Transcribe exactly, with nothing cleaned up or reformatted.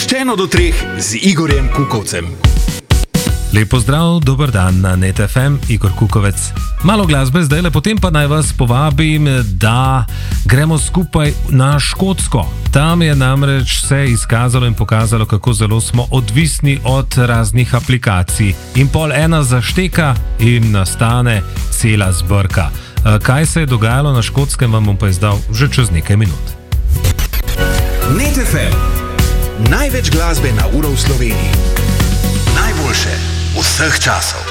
Pošteno do treh z Igorjem Kukovcem. Lepo zdrav, dober dan na Net F M, Igor Kukovec. Malo glasbe zdaj, le potem pa naj vas povabim, da gremo skupaj na Škotsko. Tam je namreč se izkazalo in pokazalo, kako zelo smo odvisni od raznih aplikacij. In pol ena zašteka in nastane cela zbrka. Kaj se je dogajalo na Škotskem, vam bom pa izdal že čez nekaj minut. Net F M. Največ glasbe na uro v Sloveniji. Najboljše vseh časov.